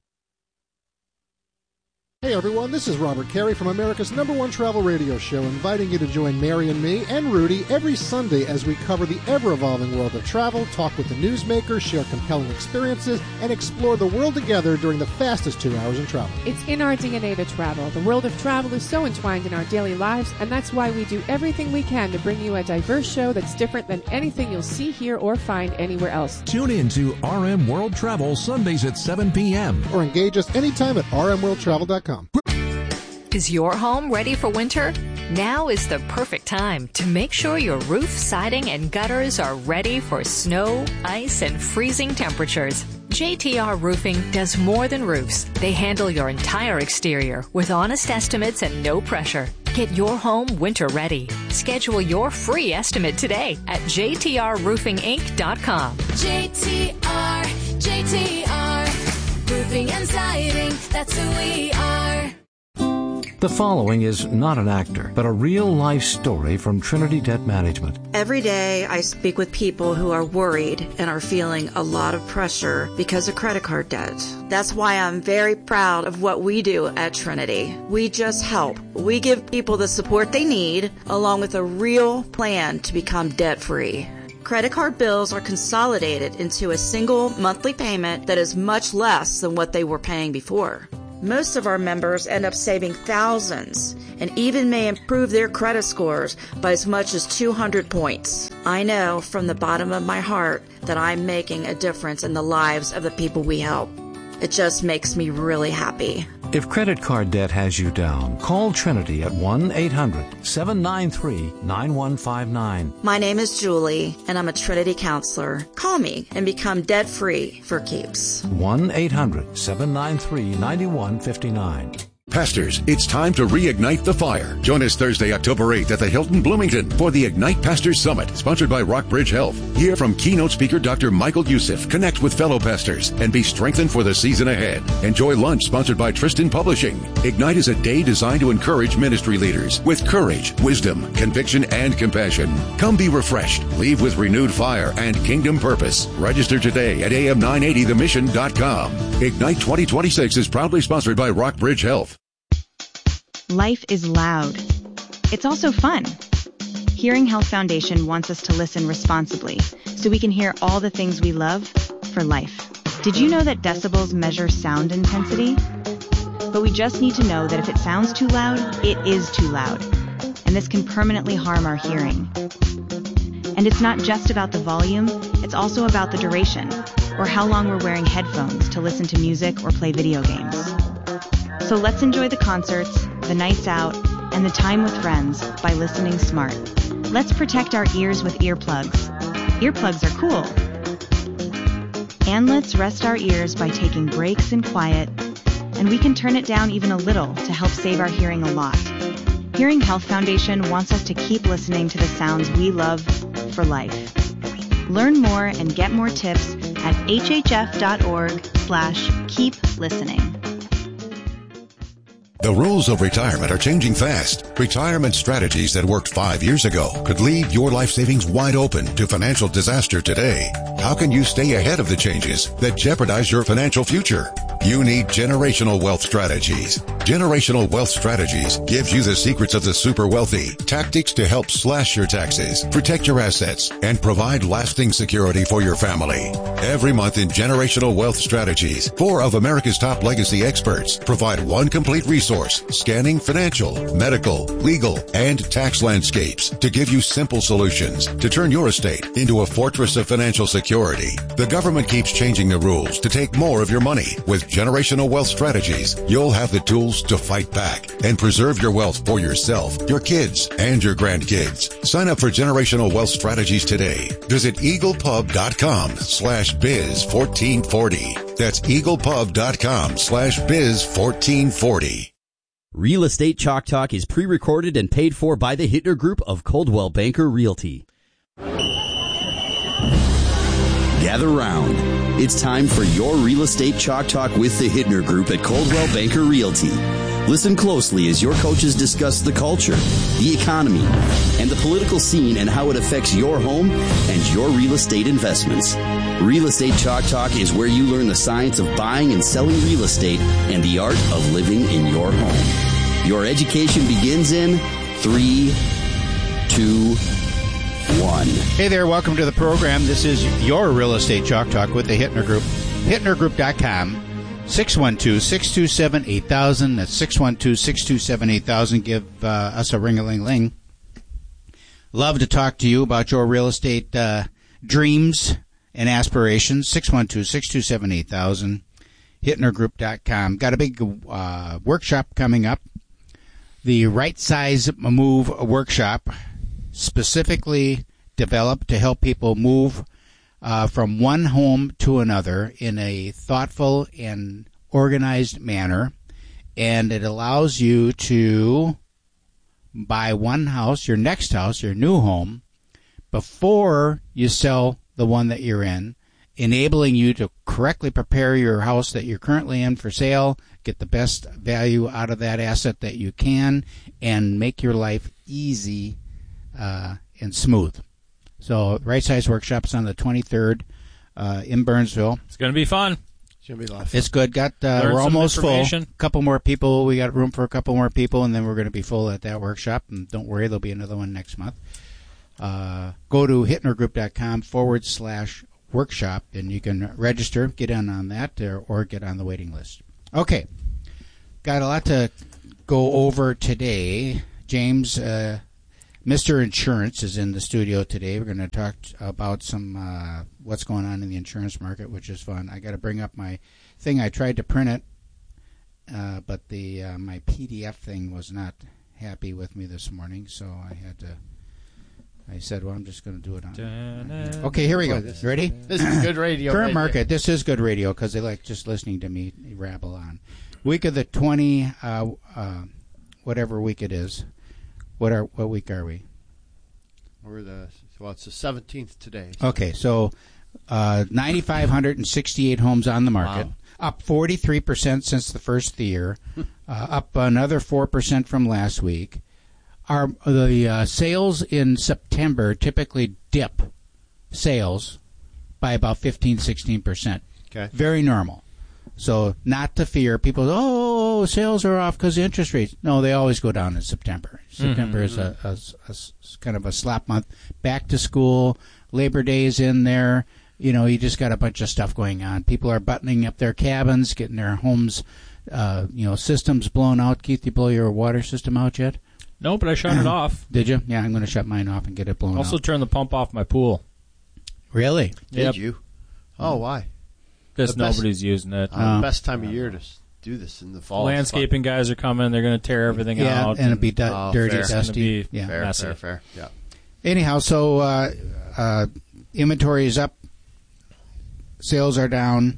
Hey everyone, this is Robert Carey from America's #1 travel radio show, inviting you to join Mary and me and Rudy every Sunday as we cover the ever-evolving world of travel, talk with the newsmakers, share compelling experiences, and explore the world together during the fastest 2 hours in travel. It's in our DNA to travel. The world of travel is so entwined in our daily lives, and that's why we do everything we can to bring you a diverse show that's different than anything you'll see, hear, or find anywhere else. Tune in to RM World Travel Sundays at 7 p.m. Or engage us anytime at rmworldtravel.com. Is your home ready for winter? Now is the perfect time to make sure your roof, siding, and gutters are ready for snow, ice, and freezing temperatures. JTR Roofing does more than roofs. They handle your entire exterior with honest estimates and no pressure. Get your home winter ready. Schedule your free estimate today at jtrroofinginc.com. JTR, roofing and siding, that's who we are. The following is not an actor, but a real-life story from Trinity Debt Management. Every day I speak with people who are worried and are feeling a lot of pressure because of credit card debt. That's why I'm very proud of what we do at Trinity. We just help. We give people the support they need, along with a real plan to become debt-free. Credit card bills are consolidated into a single monthly payment that is much less than what they were paying before. Most of our members end up saving thousands and even may improve their credit scores by as much as 200 points. I know from the bottom of my heart that I'm making a difference in the lives of the people we help. It just makes me really happy. If credit card debt has you down, call Trinity at 1-800-793-9159. My name is Julie, and I'm a Trinity counselor. Call me and become debt-free for keeps. 1-800-793-9159. Pastors, it's time to reignite the fire. Join us Thursday, October 8th at the Hilton Bloomington for the Ignite Pastors Summit, sponsored by Rockbridge Health. Hear from keynote speaker Dr. Michael Youssef, connect with fellow pastors, and be strengthened for the season ahead. Enjoy lunch sponsored by Tristan Publishing. Ignite is a day designed to encourage ministry leaders with courage, wisdom, conviction, and compassion. Come be refreshed, leave with renewed fire and kingdom purpose. Register today at am980themission.com. Ignite 2026 is proudly sponsored by Rockbridge Health. Life is loud. It's also fun. Hearing Health Foundation wants us to listen responsibly so we can hear all the things we love for life. Did you know that decibels measure sound intensity? But we just need to know that if it sounds too loud, it is too loud. And this can permanently harm our hearing. And it's not just about the volume, it's also about the duration, or how long we're wearing headphones to listen to music or play video games. So let's enjoy the concerts, the nights out, and the time with friends by listening smart. Let's protect our ears with earplugs. Earplugs are cool. And let's rest our ears by taking breaks in quiet, and we can turn it down even a little to help save our hearing a lot. Hearing Health Foundation wants us to keep listening to the sounds we love for life. Learn more and get more tips at hhf.org/keep listening. The rules of retirement are changing fast. Retirement strategies that worked 5 years ago could leave your life savings wide open to financial disaster today. How can you stay ahead of the changes that jeopardize your financial future? You need Generational Wealth Strategies. Generational Wealth Strategies gives you the secrets of the super wealthy, tactics to help slash your taxes, protect your assets, and provide lasting security for your family. Every month in Generational Wealth Strategies, 4 of America's top legacy experts provide one complete resource, scanning financial, medical, legal, and tax landscapes to give you simple solutions to turn your estate into a fortress of financial security. The government keeps changing the rules to take more of your money. With Generational Wealth Strategies, you'll have the tools to fight back and preserve your wealth for yourself, your kids, and your grandkids. Sign up for Generational Wealth Strategies today. Visit eaglepub.com/biz1440. That's eaglepub.com/biz1440. Real Estate Chalk Talk is pre-recorded and paid for by the Hittner Group of Coldwell Banker Realty. Gather round. It's time for your Real Estate Chalk Talk with the Hittner Group at Coldwell Banker Realty. Listen closely as your coaches discuss the culture, the economy, and the political scene and how it affects your home and your real estate investments. Real Estate Chalk Talk is where you learn the science of buying and selling real estate and the art of living in your home. Your education begins in 3, 2, 1. Hey there, welcome to the program. This is your Real Estate Chalk Talk with the Hittner Group. HittnerGroup.com, 612-627-8000. That's 612-627-8000. Give us a ring-a-ling-ling. Love to talk to you about your real estate dreams and aspirations. 612-627-8000. HittnerGroup.com. Got a big workshop coming up. The Right Size Move Workshop, specifically developed to help people move from one home to another in a thoughtful and organized manner. And it allows you to buy one house, your next house, your new home, before you sell the one that you're in, enabling you to correctly prepare your house that you're currently in for sale, get the best value out of that asset that you can, and make your life easy and smooth. So Right Size Workshop's on the 23rd in Burnsville. It's going to be fun. It's going to be a lot of fun. It's good. We're almost full. A couple more people. We got room for a couple more people, and then we're going to be full at that workshop. And don't worry, there'll be another one next month. Go to hittnergroup.com/workshop, and you can register, get in on that, or get on the waiting list. Okay. Got a lot to go over today. James, Mr. Insurance is in the studio today. We're going to talk about some what's going on in the insurance market, which is fun. I got to bring up my thing. I tried to print it, but my PDF thing was not happy with me this morning, so I said, well, I'm just going to do it on. Okay, here we go. Ready? This is good radio. Current market. This is good radio because they like just listening to me rabble on. Week of the 20, whatever week it is. What week are we? It's the 17th today. Okay, so 9,568 homes on the market, up 43% since the first of the year, up another 4% from last week. The sales in September typically dip sales by about 15-16%. Okay. Very normal. So not to fear. People go, oh, sales are off because of interest rates. No, they always go down in September. September is a kind of a slop month. Back to school, Labor Day is in there. You just got a bunch of stuff going on. People are buttoning up their cabins, getting their homes, systems blown out. Keith, you blow your water system out yet? No, but I shut it off. Did you? Yeah, I'm going to shut mine off and get it blown out. Also turn the pump off my pool. Really? Did you? Oh, why? Because nobody's using it. The best time of year to do this in the fall. Landscaping guys are coming. They're going to tear everything out. And it'll be dirty, fair. dusty. Fair. Yeah. Anyhow, so inventory is up. Sales are down.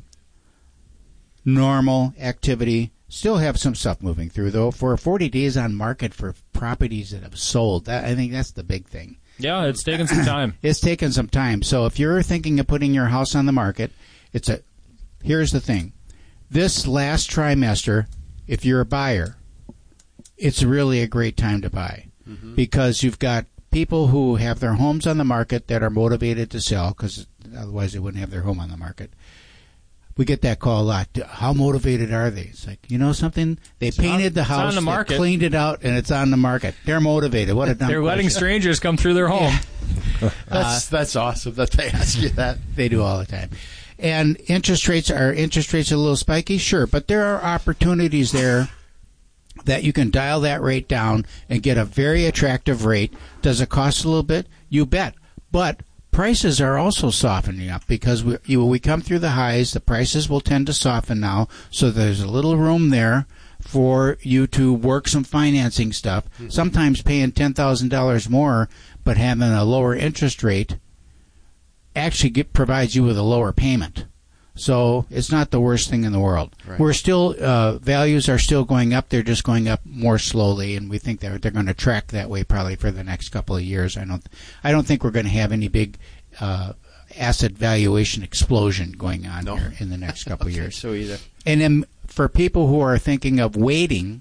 Normal activity. Still have some stuff moving through, though. For 40 days on market for properties that have sold, I think that's the big thing. Yeah, it's taken some time. It's taken some time. So if you're thinking of putting your house on the market, here's the thing. This last trimester, if you're a buyer, it's really a great time to buy because you've got people who have their homes on the market that are motivated to sell because otherwise they wouldn't have their home on the market. We get that call a lot. How motivated are they? It's like, something? They painted the house, they cleaned it out, and it's on the market. They're motivated. What a dumb They're letting strangers come through their home. That's awesome that they ask you that. They do all the time. And interest rates a little spiky? Sure, but there are opportunities there that you can dial that rate down and get a very attractive rate. Does it cost a little bit? You bet. But prices are also softening up because we come through the highs. The prices will tend to soften now, so there's a little room there for you to work some financing stuff. Sometimes paying $10,000 more but having a lower interest rate actually provides you with a lower payment. So it's not the worst thing in the world. Right. We're still values are still going up. They're just going up more slowly, and we think they're going to track that way probably for the next couple of years. I don't think we're going to have any big asset valuation explosion going on here in the next couple of years. So either. And then for people who are thinking of waiting,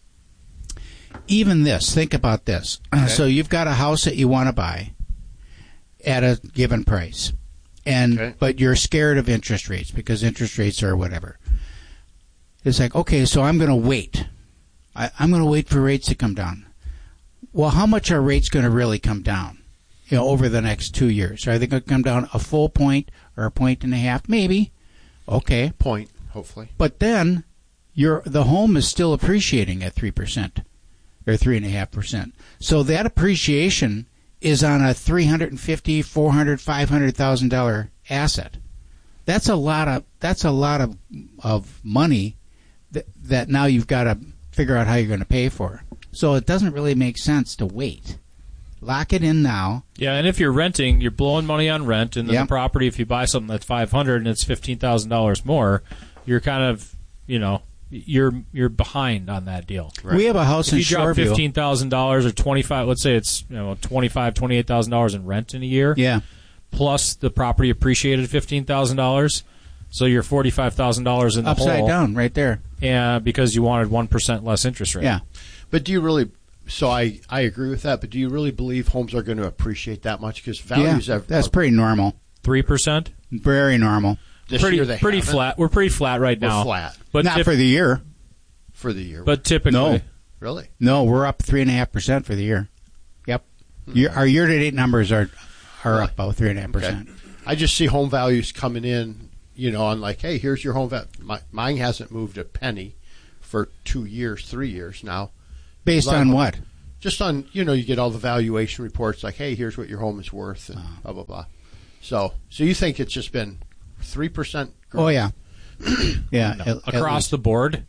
even this, think about this. Okay. So you've got a house that you want to buy at a given price. But you're scared of interest rates because interest rates are whatever. It's like, okay, so I'm going to wait. I'm going to wait for rates to come down. Well, how much are rates going to really come down? Over the next 2 years, are they going to come down a full point or a point and a half? Maybe. Okay. Point, hopefully. But then the home is still appreciating at 3% or 3.5%. So that appreciation is on a $350,000, $400,000, $500,000 asset. That's a lot of money that now you've got to figure out how you're going to pay for. So it doesn't really make sense to wait. Lock it in now. Yeah, and if you're renting, you're blowing money on rent, and then the property, if you buy something that's $500 and it's $15,000 more, you're kind of, you're behind on that deal. Right. We have a house in Shoreview. If you drop $15,000 or $25,000, let's say it's $28,000 in rent in a year. Yeah. plus the property appreciated $15,000. So you're $45,000 in the hole. Upside down, right there. Yeah, because you wanted 1% less interest rate. Yeah. But do you really? So I agree with that. But do you really believe homes are going to appreciate that much? Because values that's pretty normal. 3%. Very normal. This year they pretty haven't. flat. We're pretty flat right now. We're flat, but not for the year. For the year, but typically, no. Really? No, we're up 3.5% for the year. Yep. Our year-to-date numbers are up about 3.5%. Okay. I just see home values coming in, on like, hey, here's your home value. Mine hasn't moved a penny for 2 years, 3 years now. Based on what? Just on, you get all the valuation reports like, hey, here's what your home is worth and blah, blah, blah. So you think it's just been 3% growth? Oh, yeah. Yeah. No. Across the board?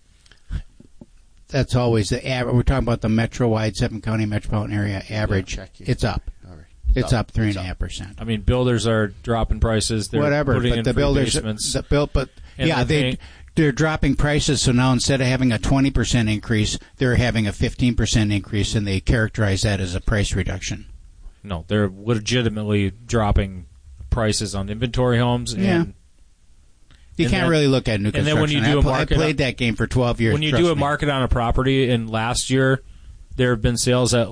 That's always the average. We're talking about the metro-wide 7-county metropolitan area average. It's up. All right. It's up 3.5%. I mean, builders are dropping prices. They're putting in the free builders, basements. They're dropping prices. So now instead of having a 20% increase, they're having a 15% increase, and they characterize that as a price reduction. No, they're legitimately dropping prices on inventory homes. And you can't really look at new construction. And then when you do a market, I played that game for 12 years. When you do a market on a property, and last year there have been sales at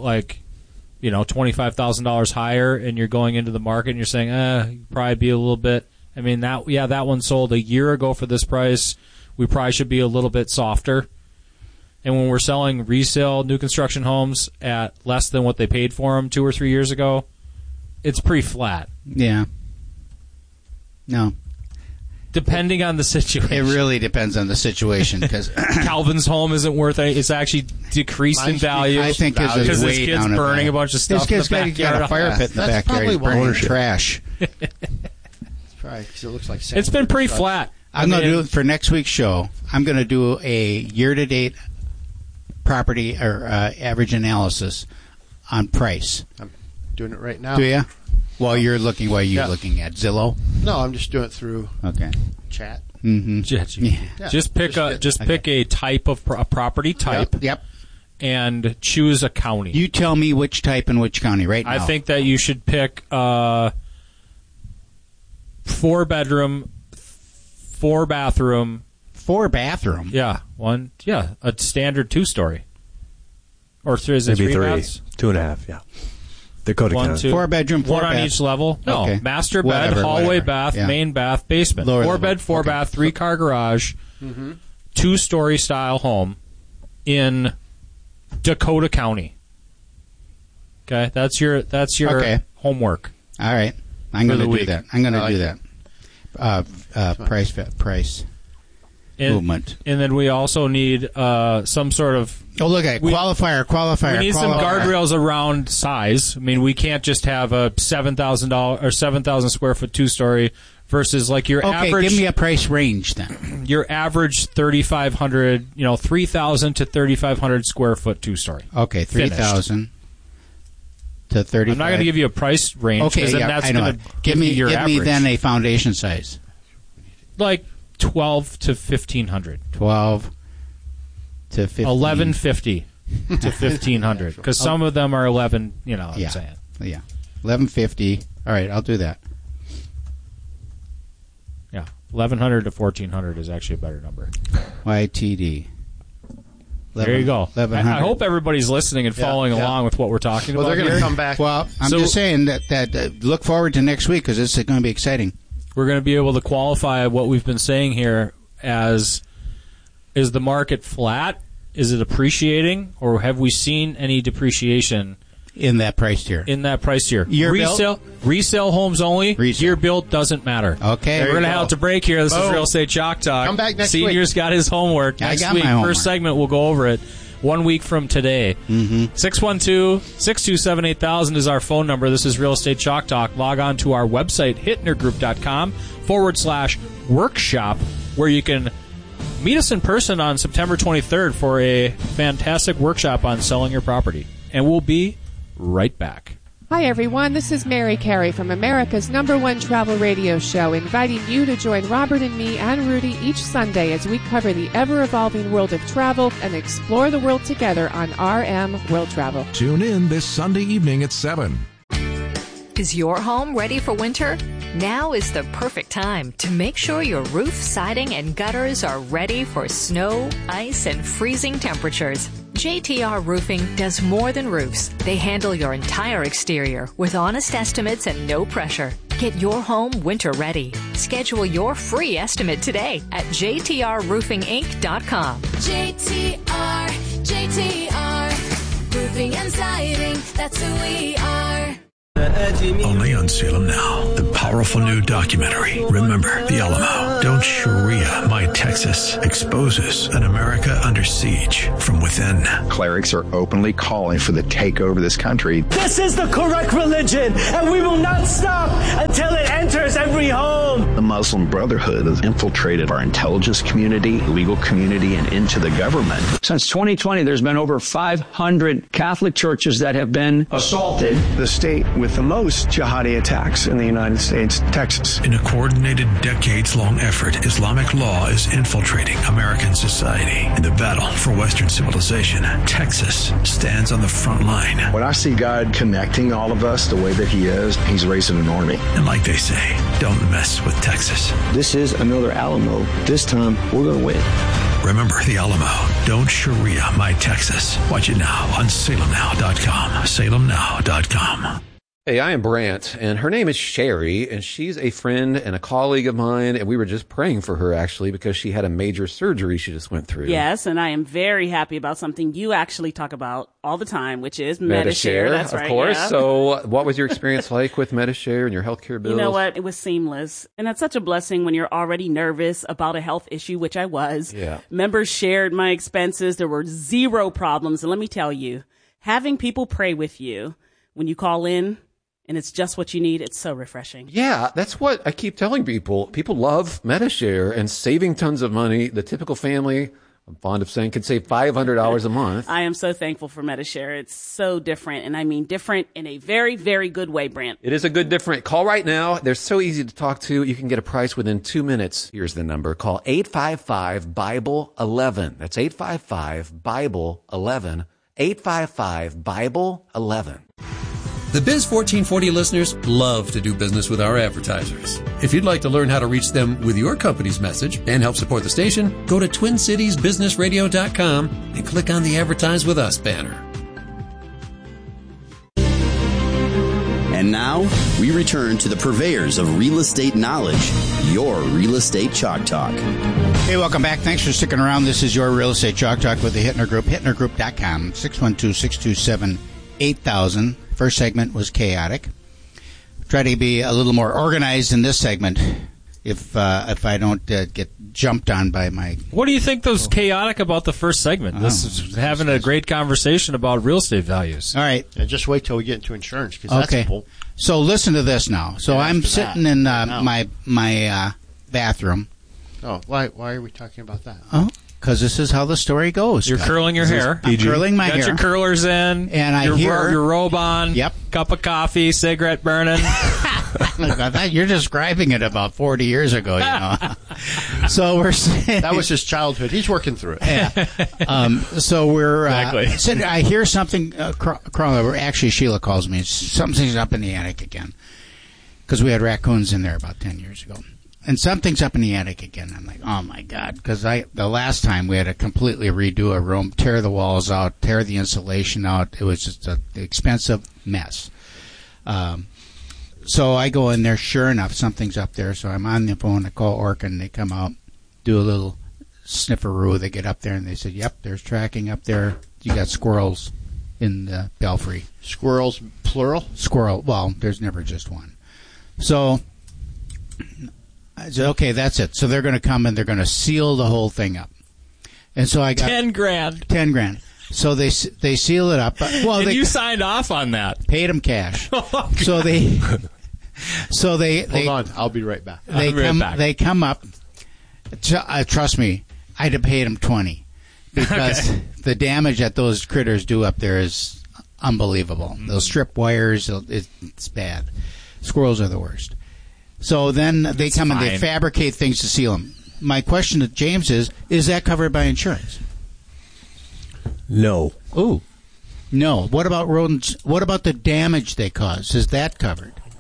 $25,000 higher, and you're going into the market and you're saying, probably be a little bit. I mean, that one sold a year ago for this price. We probably should be a little bit softer. And when we're selling resale new construction homes at less than what they paid for them 2 or 3 years ago, it's pretty flat. Yeah. No. Depending on the situation. It really depends on the situation. Because Calvin's home isn't worth it. It's actually decreased in value. I think because his kid's burning a bunch of stuff in the backyard. Got a fire pit in the backyard. He's burning trash. Probably because it looks like it's been pretty flat. I'm going to do it for next week's show. I'm going to do a year-to-date property or average analysis on price. I'm doing it right now. Do you? While you're looking looking at Zillow? No, I'm just doing it through chat. Mm-hmm. Just pick a type of a property type. Yep. And choose a county. You tell me which type and which county right now. I think that you should pick 4-bedroom, 4-bathroom. 4-bathroom? Yeah. A standard 2-story. Or is it maybe 3 3. baths? 2.5, yeah. Dakota County. 4-bedroom, 1 on each level. No, okay. master bed, hallway bath, main bath, basement. 4-bed, 4-bath, 3-car garage, 2-story style home in Dakota County. Okay, that's your homework. All right, I'm going to do that. I'm going to do that. Price movement, and then we also need some sort of. Oh, look at qualifier. We need some guardrails around size. I mean, we can't just have a $7,000 or 7,000 square foot 2-story versus like your average. Okay, give me a price range then. Your average 3,500, 3,000 to 3,500 square foot 2-story. Okay, 3,000 to 3,500. I'm not going to give you a price range. Okay, that's going to give me your average. Give me then a foundation size. Like 12 to 1,500. 12 to 15. 1150 to 1,500. Because some of them are 11, what I'm saying. Yeah. 1150. All right, I'll do that. Yeah. 1,100 to 1,400 is actually a better number. YTD. There you go. I hope everybody's listening and following along with what we're talking about. Well, they're going to come back. Well, I'm just saying that look forward to next week because this is going to be exciting. We're going to be able to qualify what we've been saying here as, is the market flat? Is it appreciating? Or have we seen any depreciation? In that price tier. Resale homes only. Year built doesn't matter. Okay. We're going to have to break here. This is Real Estate Chalk Talk. Come back next week. Senior's got his homework. Next week, my homework. First segment, we'll go over it 1 week from today. 612-627-8000 is our phone number. This is Real Estate Chalk Talk. Log on to our website, hittnergroup.com/workshop, where you can meet us in person on September 23rd for a fantastic workshop on selling your property. And we'll be right back. Hi, everyone. This is Mary Carey from America's #1 travel radio show, inviting you to join Robert and me and Rudy each Sunday as we cover the ever-evolving world of travel and explore the world together on RM World Travel. Tune in this Sunday evening at 7. Is your home ready for winter? Now is the perfect time to make sure your roof, siding, and gutters are ready for snow, ice, and freezing temperatures. JTR Roofing does more than roofs. They handle your entire exterior with honest estimates and no pressure. Get your home winter ready. Schedule your free estimate today at jtrroofinginc.com. JTR, Roofing and Siding, that's who we are. Only on Salem Now, the powerful new documentary, Remember the Alamo. Don't Sharia My Texas exposes an America under siege from within. Clerics are openly calling for the takeover of this country. This is the correct religion, and we will not stop until it enters every home. The Muslim Brotherhood has infiltrated our intelligence community, legal community, and into the government. Since 2020, there's been over 500 Catholic churches that have been assaulted. The state with the most jihadi attacks in the United States, Texas. In a coordinated, decades-long effort, Islamic law is infiltrating American society. In the battle for Western civilization, Texas stands on the front line. When I see God connecting all of us the way that He is, He's raising an army. And like they say, don't mess with Texas. This is another Alamo. This time, we're going to win. Remember the Alamo. Don't Sharia My Texas. Watch it now on salemnow.com. salemnow.com. Hey, I am Brant, and her name is Sherry, and she's a friend and a colleague of mine, and we were just praying for her, actually, because she had a major surgery she just went through. Yes, and I am very happy about something you actually talk about all the time, which is Medi-Share. That's right, of course. yeah. So what was your experience like with Medi-Share and your healthcare bills? You know what? It was seamless. And that's such a blessing when you're already nervous about a health issue, which I was. Yeah. Members shared my expenses. There were zero problems. And let me tell you, having people pray with you when you call in, and it's just what you need, it's so refreshing. Yeah, that's what I keep telling people. People love Medi-Share and saving tons of money. The typical family, I'm fond of saying, could save $500 a month. I am so thankful for Medi-Share. It's so different, and I mean different in a very, very good way, Brant. It is a good different. Call right now. They're so easy to talk to. You can get a price within 2 minutes. Here's the number. Call 855-BIBLE-11. That's 855-BIBLE-11. 855-BIBLE-11. The Biz 1440 listeners love to do business with our advertisers. If you'd like to learn how to reach them with your company's message and help support the station, go to TwinCitiesBusinessRadio.com and click on the Advertise With Us banner. And now, we return to the purveyors of real estate knowledge, your Real Estate Chalk Talk. Hey, welcome back. Thanks for sticking around. This is your Real Estate Chalk Talk with the Hittner Group, HittnerGroup.com, 612-627-8000. First segment was chaotic. Try to be a little more organized in this segment if I don't get jumped on by my... What do you think was chaotic about the first segment? This is having a great conversation about real estate values. All right. Yeah, just wait till we get into insurance, because that's simple. So listen to this now. So I'm sitting in my bathroom. Oh, why are we talking about that? Oh, because this is how the story goes. You're curling your hair. I'm curling my hair. Got your curlers in. And I hear your robe on. Yep. Cup of coffee, cigarette burning. You're describing it about 40 years ago, you know. So we're saying, that was his childhood. He's working through it. Yeah. So we're sitting, I hear something crawling over. Actually, Sheila calls me. Something's up in the attic again, because we had raccoons in there about 10 years ago. And something's up in the attic again. I'm like, oh my God, because the last time we had to completely redo a room, tear the walls out, tear the insulation out. It was just an expensive mess. So I go in there. Sure enough, something's up there. So I'm on the phone. I call Orkin. They come out, do a little snifferoo. They get up there and they said, "Yep, there's tracking up there. You got squirrels in the belfry." Squirrels, plural? Squirrel. Well, there's never just one. So I said, okay, that's it. So they're going to come and they're going to seal the whole thing up. And so I got $10,000. $10,000. So they seal it up. Well, and you signed off on that. Paid them cash. Oh, so they hold on. I'll be right back. They come up. Trust me, I'd have paid them $20 because the damage that those critters do up there is unbelievable. They'll strip wires. It's bad. Squirrels are the worst. So then they come and they fabricate things to seal them. My question to James is that covered by insurance? No. Ooh. No. What about rodents? What about the damage they cause? Is that covered?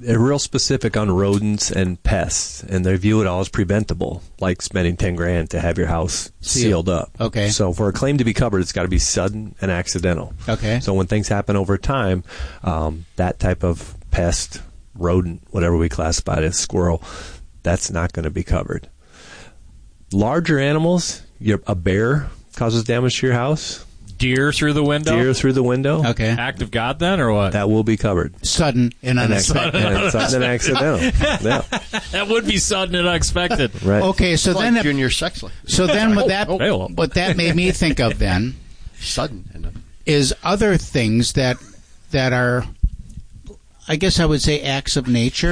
they're real specific on rodents and pests, and they view it all as preventable, like spending $10,000 to have your house sealed up. Okay. So for a claim to be covered, it's got to be sudden and accidental. Okay. So when things happen over time, that type of pest, rodent, whatever we classify it as, squirrel, that's not going to be covered. Larger animals, a bear causes damage to your house. Deer through the window? Okay. Act of God then, or what? That will be covered. Sudden and unexpected. Sudden and accidental. Yeah. That would be sudden and unexpected. Right. Okay, so It's then... like junior sex life. So then what that made me think of then... Sudden. Is other things that are, I guess I would say, acts of nature.